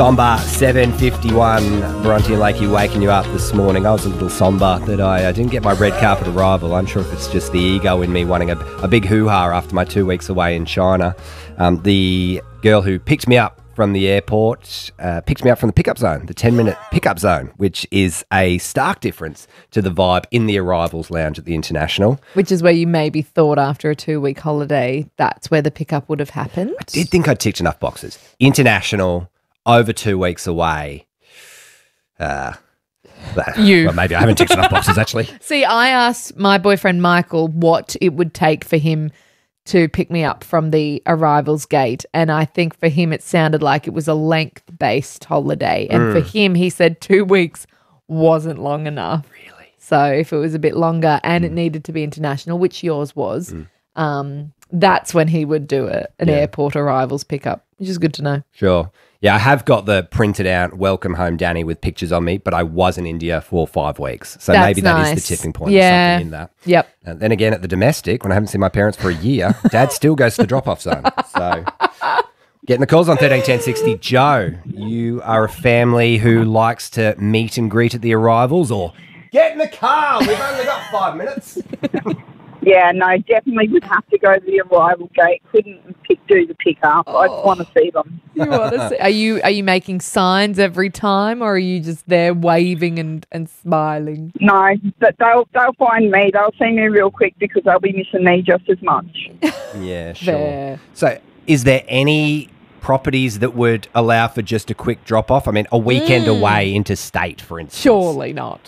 somber 7:51. Bronte and Lakey waking you up this morning. I was a little somber that I didn't get my red carpet arrival. I'm sure if it's just the ego in me wanting a big hoo-ha after my 2 weeks away in China. The girl who picked me up from the airport picked me up from the pickup zone, the 10-minute pickup zone, which is a stark difference to the vibe in the arrivals lounge at the International. Which is where you maybe thought after a 2-week holiday that's where the pickup would have happened. I did think I ticked enough boxes. International, over 2 weeks away. Well, maybe I haven't ticked enough boxes, actually. See, I asked my boyfriend Michael what it would take for him to pick me up from the arrivals gate, and I think for him it sounded like it was a length-based holiday, and for him he said 2 weeks wasn't long enough. Really? So if it was a bit longer and it needed to be international, which yours was, that's when he would do an airport arrivals pickup, which is good to know. Sure. Yeah, I have got the printed out welcome home Danny with pictures on me, but I was in India for 5 weeks. So That's maybe that nice. is the tipping point. Yeah. There's something in that. Yep. And then again at the domestic, when I haven't seen my parents for a year, Dad still goes to the drop-off zone. So getting the calls on 131060. Joe, you are a family who likes to meet and greet at the arrivals, or get in the car, we've only got 5 minutes. Yeah, no, definitely would have to go to the arrival gate. Couldn't do the pickup. I just want to see them. You want to see? Are you making signs every time, or are you just there waving and smiling? No, but they'll find me. They'll see me real quick because they'll be missing me just as much. Yeah, sure. Fair. So is there any properties that would allow for just a quick drop-off? I mean, a weekend away interstate, for instance. Surely not.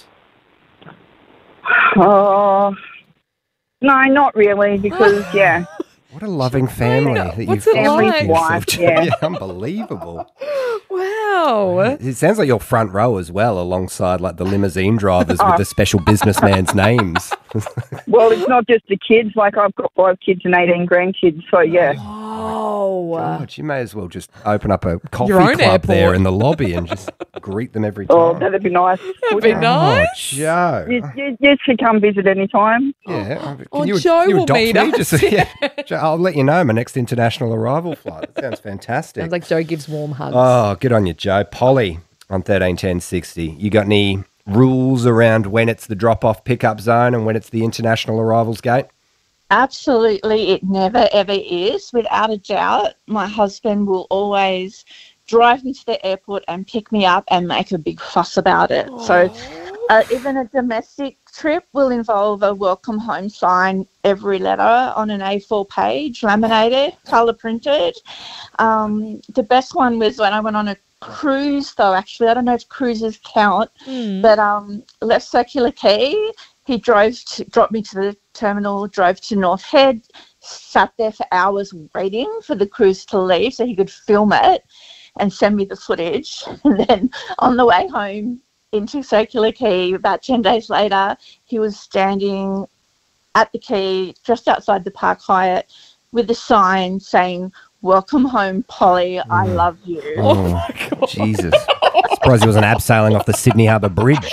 Oh, no, not really because, yeah. What a loving family that you've What's it got like? yourself to. Yeah. Unbelievable. Wow. It sounds like you're front row as well, alongside like the limousine drivers with the special businessman's names. Well, it's not just the kids. Like, I've got 5 kids and 18 grandkids, so, yeah. Oh. God, you may as well just open up a coffee Your own club there airport. in the lobby and just greet them every time. Oh, that'd be nice. That'd be nice. Joe. You should come visit anytime. Yeah. Can Oh, you, Joe you will adopt meet me? us. Joe, I'll let you know my next international arrival flight. That sounds fantastic. Sounds like Joe gives warm hugs. Oh, good on you, Joe. Polly on 131060. You got any rules around when it's the drop-off pickup zone and when it's the international arrivals gate? Absolutely, it never ever is. Without a doubt, my husband will always drive me to the airport and pick me up and make a big fuss about it. So even a domestic trip will involve a welcome home sign, every letter on an A4 page, laminated, colour printed. The best one was when I went on a cruise, though, actually. I don't know if cruises count, but left Circular Quay. He dropped me to the terminal, drove to North Head, sat there for hours waiting for the cruise to leave so he could film it and send me the footage. And then on the way home into Circular Quay, about 10 days later, he was standing at the quay just outside the Park Hyatt with a sign saying, "Welcome home, Polly. I love you." Oh, my God. Jesus. Surprised he wasn't abseiling off the Sydney Harbour Bridge.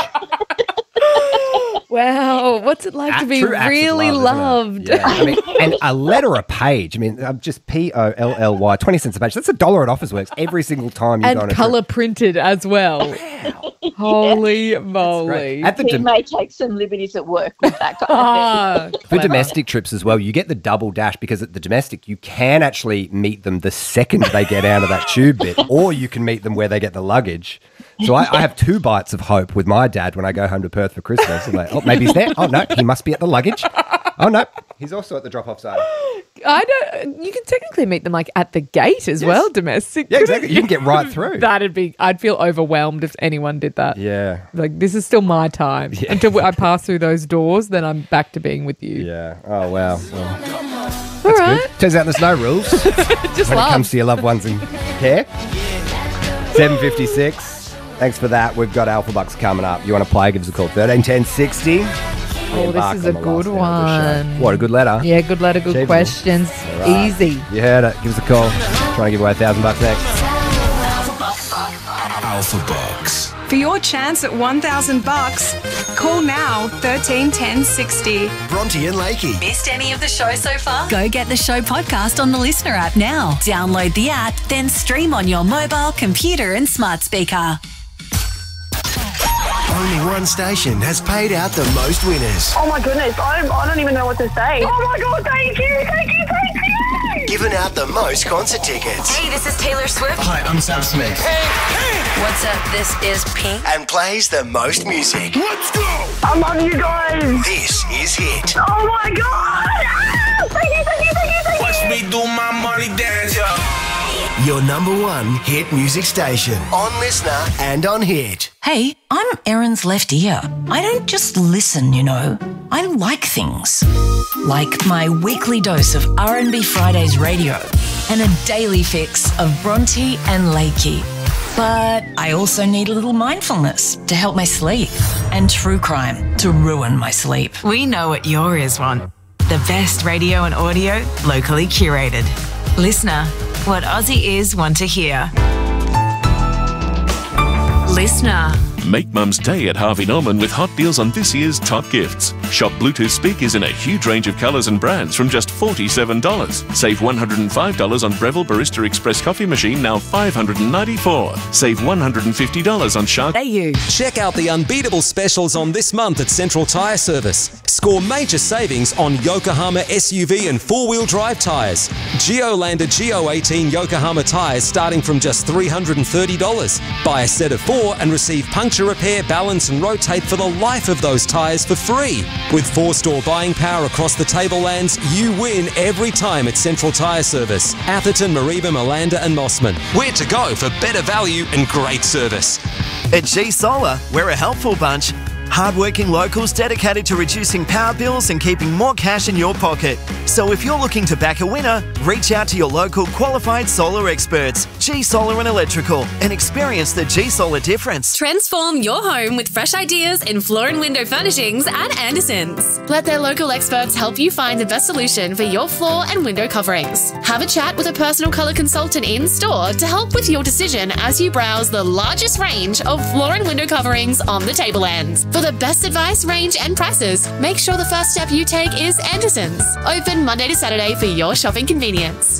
Wow. What's it like to be True acts of really love, isn't loved? it? Yeah. I mean, and a letter a page. I mean, just POLLY, 20 cents a page. That's $1 at Officeworks every single time you go on And a colour trip. printed as well. Holy moly. Great. At the He may take some liberties at work with that kind of thing. For Clever. domestic trips as well, you get the double dash because at the domestic, you can actually meet them the second they get out of that tube bit, or you can meet them where they get the luggage. So I have 2 bites of hope with my dad when I go home to Perth for Christmas. I'm like, oh, maybe he's there. Oh, no, he must be at the luggage. Oh, no, he's also at the drop-off zone. I don't. You can technically meet them like at the gate as well, domestic. Yeah, exactly. You can get right through. I'd feel overwhelmed if anyone did that. Yeah. Like, this is still my time. Yeah. Until I pass through those doors, then I'm back to being with you. Yeah. Oh, wow. Well, All right. turns out there's no rules Just when it love. comes to your loved ones and care. 7:56. Thanks for that. We've got Alpha Bucks coming up. You want to play? Give us a call. 131060. Oh, this is a good one. What a good letter. Yeah, good letter, good Achievable. questions. All right. Easy. You heard it. Give us a call. Trying to give away $1,000 next. Alpha Bucks. For your chance at $1,000, call now 13 10 60. Bronte and Lakey. Missed any of the show so far? Go get the show podcast on the Listener app now. Download the app, then stream on your mobile, computer and smart speaker. Only one station has paid out the most winners. Oh my goodness, I don't even know what to say. Oh my God, thank you. Given out the most concert tickets. Hey, this is Taylor Swift. Hi, I'm Sam Smith. Hey! What's up? This is Pink. And plays the most music. Let's go. I love you guys. This is Hit. Oh my God. Ah, thank you. Watch me do my money dance, Your number one hit music station. On Listener and on Hit. Hey, I'm Erin's left ear. I don't just listen, you know. I like things. Like my weekly dose of R&B Fridays radio and a daily fix of Bronte and Lakey. But I also need a little mindfulness to help my sleep and true crime to ruin my sleep. We know what your ears want. The best radio and audio locally curated. Listener, what Aussie ears want to hear. Listener. Make Mum's Day at Harvey Norman with hot deals on this year's top gifts. Shop Bluetooth speakers in a huge range of colours and brands from just $47. Save $105 on Breville Barista Express coffee machine, now $594. Save $150 on Shark. Check out the unbeatable specials on this month at Central Tyre Service. Score major savings on Yokohama SUV and four-wheel drive tyres. Geolander Geo18 Yokohama tyres starting from just $330. Buy a set of 4 and receive puncture repair, balance and rotate for the life of those tyres for free. With 4-store buying power across the tablelands, you win every time at Central Tyre Service. Atherton, Mareeba, Malanda and Mossman. Where to go for better value and great service. At G-Solar, we're a helpful bunch. Hardworking locals dedicated to reducing power bills and keeping more cash in your pocket. So if you're looking to back a winner, reach out to your local qualified solar experts, G-Solar and Electrical, and experience the G-Solar difference. Transform your home with fresh ideas in floor and window furnishings at Anderson's. Let their local experts help you find the best solution for your floor and window coverings. Have a chat with a personal colour consultant in store to help with your decision as you browse the largest range of floor and window coverings on the tablelands. For the best advice, range and prices, make sure the first step you take is Anderson's. Open Monday to Saturday for your shopping convenience.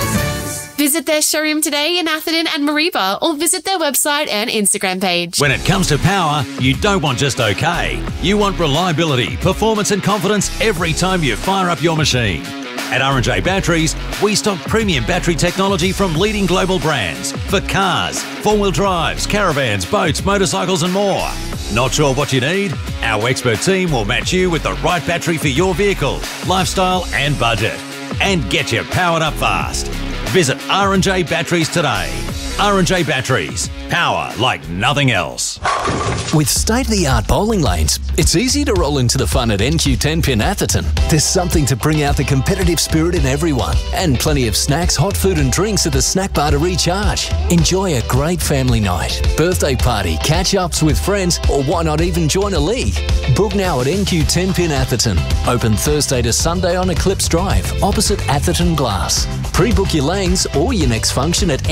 Visit their showroom today in Atherton and Mareeba or visit their website and Instagram page. When it comes to power, you don't want just okay. You want reliability, performance and confidence every time you fire up your machine. At R&J Batteries, we stock premium battery technology from leading global brands for cars, four-wheel drives, caravans, boats, motorcycles and more. Not sure what you need? Our expert team will match you with the right battery for your vehicle, lifestyle and budget. And get you powered up fast. Visit R&J Batteries today. R&J Batteries. Power like nothing else. With state-of-the-art bowling lanes, it's easy to roll into the fun at NQ10 Pin Atherton. There's something to bring out the competitive spirit in everyone. And plenty of snacks, hot food and drinks at the snack bar to recharge. Enjoy a great family night, birthday party, catch-ups with friends, or why not even join a league? Book now at NQ10 Pin Atherton. Open Thursday to Sunday on Eclipse Drive, opposite Atherton Glass. Pre-book your lanes or your next function at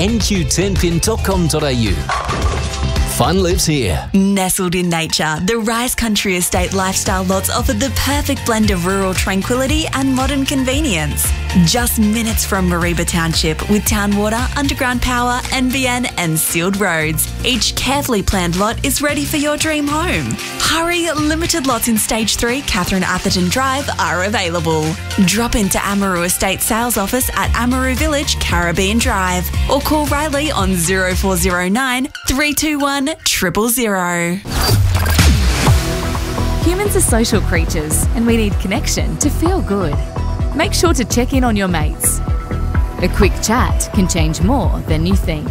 nq10pin.com.au. Fun lives here. Nestled in nature, the Rise Country Estate lifestyle lots offer the perfect blend of rural tranquility and modern convenience. Just minutes from Mareeba Township with town water, underground power, NBN and sealed roads. Each carefully planned lot is ready for your dream home. Hurry, limited lots in Stage 3, Catherine Atherton Drive are available. Drop into Amaru Estate Sales Office at Amaru Village, Caribbean Drive or call Riley on 0409 321 000. Humans are social creatures and we need connection to feel good. Make sure to check in on your mates. A quick chat can change more than you think.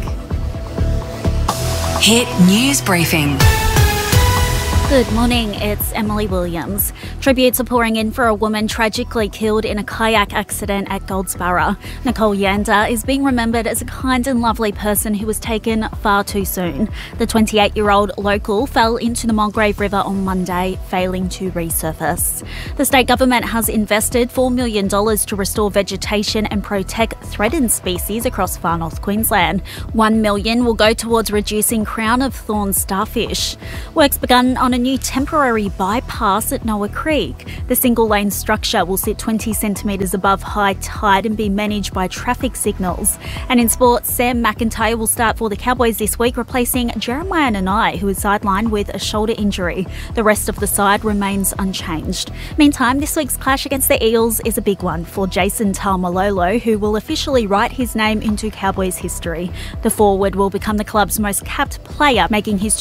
Hit News Briefing. Good morning, it's Emily Williams. Tributes are pouring in for a woman tragically killed in a kayak accident at Goldsborough. Nicole Yander is being remembered as a kind and lovely person who was taken far too soon. The 28-year-old local fell into the Mulgrave River on Monday, failing to resurface. The state government has invested $4 million to restore vegetation and protect threatened species across far north Queensland. $1 million will go towards reducing crown of thorns starfish. Work's begun on a new temporary bypass at Noah Creek. The single-lane structure will sit 20 centimetres above high tide and be managed by traffic signals. And in sports, Sam McIntyre will start for the Cowboys this week, replacing Jeremiah Nanai, who is sidelined with a shoulder injury. The rest of the side remains unchanged. Meantime, this week's clash against the Eels is a big one for Jason Taumalolo, who will officially write his name into Cowboys history. The forward will become the club's most capped player, making his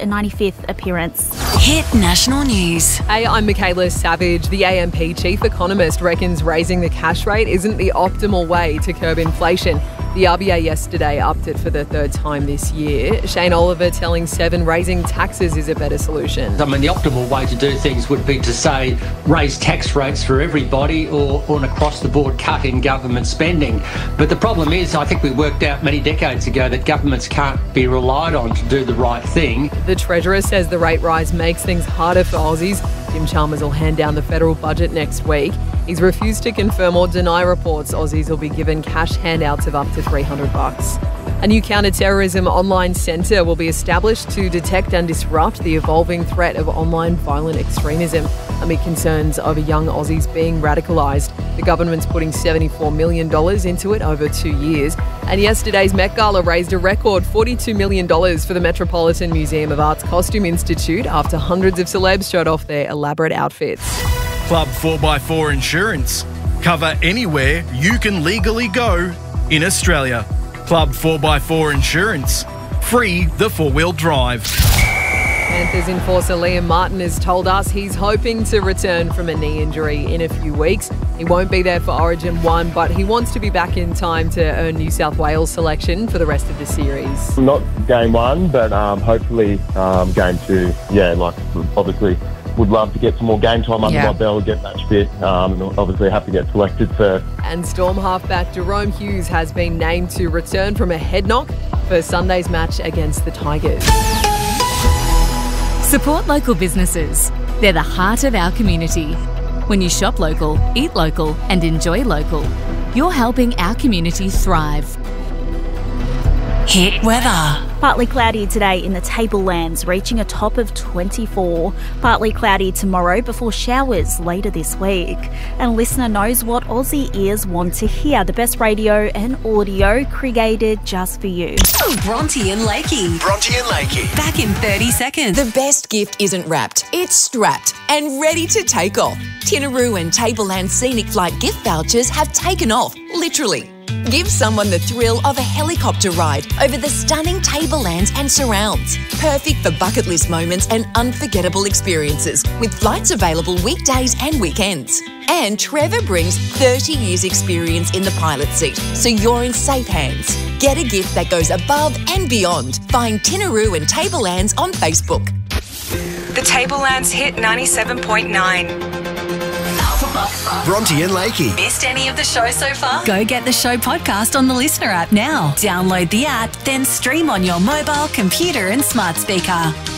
295th appearance. Hit national news. Hey, I'm Michaela Savage. The AMP chief economist reckons raising the cash rate isn't the optimal way to curb inflation. The RBA yesterday upped it for the third time this year. Shane Oliver telling Seven raising taxes is a better solution. I mean, the optimal way to do things would be to say raise tax rates for everybody or an across-the-board cut in government spending. But the problem is, I think we worked out many decades ago that governments can't be relied on to do the right thing. The Treasurer says the rate rise makes things harder for Aussies. Jim Chalmers will hand down the federal budget next week. He's refused to confirm or deny reports Aussies will be given cash handouts of up to $300. A new counter-terrorism online centre will be established to detect and disrupt the evolving threat of online violent extremism amid concerns over young Aussies being radicalised. The government's putting $74 million into it over 2 years. And yesterday's Met Gala raised a record $42 million for the Metropolitan Museum of Art's Costume Institute after hundreds of celebs showed off their elaborate outfits. Club 4x4 Insurance. Cover anywhere you can legally go in Australia. Club 4x4 Insurance. Free the four-wheel drive. Panthers enforcer Liam Martin has told us he's hoping to return from a knee injury in a few weeks. He won't be there for Origin 1, but he wants to be back in time to earn New South Wales selection for the rest of the series. Not game 1, but hopefully game 2. Yeah, obviously would love to get some more game time under my belt, get match fit, and obviously have to get selected first. And Storm halfback Jerome Hughes has been named to return from a head knock for Sunday's match against the Tigers. Support local businesses. They're the heart of our community. When you shop local, eat local and enjoy local, you're helping our community thrive. Hit weather. Partly cloudy today in the Tablelands, reaching a top of 24. Partly cloudy tomorrow before showers later this week. And listener knows what Aussie ears want to hear. The best radio and audio created just for you. Bronte and Lakey. Bronte and Lakey. Back in 30 seconds. The best gift isn't wrapped, it's strapped and ready to take off. Tinaroo and Tableland Scenic Flight gift vouchers have taken off, literally. Give someone the thrill of a helicopter ride over the stunning Tablelands and surrounds. Perfect for bucket list moments and unforgettable experiences, with flights available weekdays and weekends. And Trevor brings 30 years experience in the pilot seat, so you're in safe hands. Get a gift that goes above and beyond. Find Tinaroo and Tablelands on Facebook. The Tablelands hit 97.9. Bronte and Lakey. Missed any of the show so far? Go get the show podcast on the Listener app now. Download the app, then stream on your mobile, computer and smart speaker.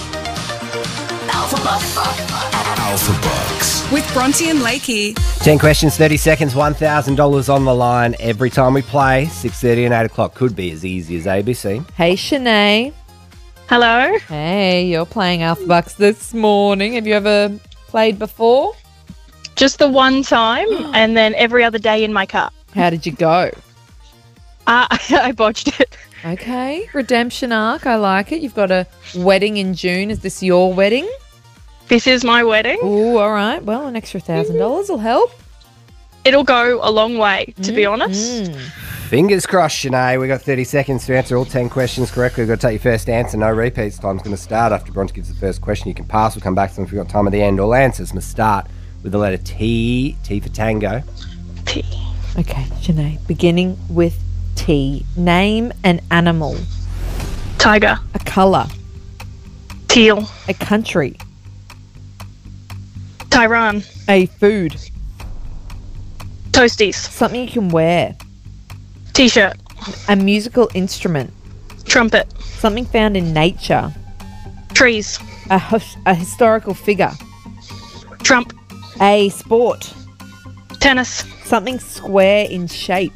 Alpha Bucks. With Bronte and Lakey. 10 questions, 30 seconds, $1,000 on the line every time we play. 6:30 and 8 o'clock could be as easy as ABC. Hey, Shanae. Hello. Hey, you're playing Alpha Bucks this morning. Have you ever played before? Just the one time, and then every other day in my car. How did you go? I botched it. Okay, redemption arc. I like it. You've got a wedding in June. Is this your wedding? This is my wedding. Oh, all right. Well, an extra $1,000 will help. It'll go a long way, to be honest. Fingers crossed, Shanae. We've got 30 seconds to answer all 10 questions correctly. We've got to take your first answer. No repeats. Time's going to start after Bronte gives the first question. You can pass. We'll come back to them if we've got time at the end. All answers must start with the letter T. T for tango. T. Okay, Shanae. Beginning with T. Name an animal. Tiger. A colour. Teal. A country. Tyron. A food. Toasties. Something you can wear. T-shirt. A musical instrument. Trumpet. Something found in nature. Trees. A historical figure. Trump. A sport. Tennis. Something square in shape.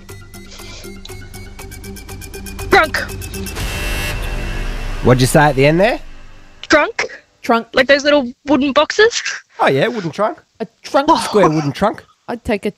Trunk. What'd you say at the end there? Trunk. Trunk. Like those little wooden boxes? Oh, yeah, wooden trunk. A trunk. Square wooden trunk. I'd take a